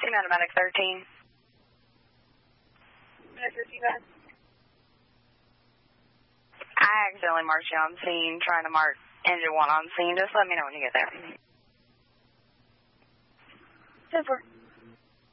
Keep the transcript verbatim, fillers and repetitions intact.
Medic thirteen. Medic thirteen, go ahead. I accidentally marked you on scene, trying to mark engine one on scene. Just let me know when you get there. ten four.